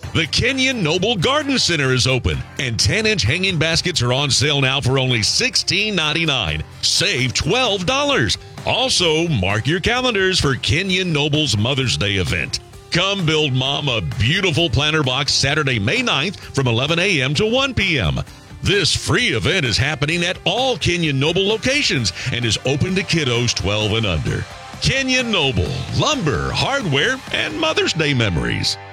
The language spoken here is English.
The Kenyon Noble Garden Center is open, and 10-inch hanging baskets are on sale now for only $16.99. Save $12. Also, mark your calendars for Kenyon Noble's Mother's Day event. Come build Mom a beautiful planter box Saturday, May 9th from 11 a.m. to 1 p.m. This free event is happening at all Kenyon Noble locations and is open to kiddos 12 and under. Kenyon Noble, lumber, hardware, and Mother's Day memories.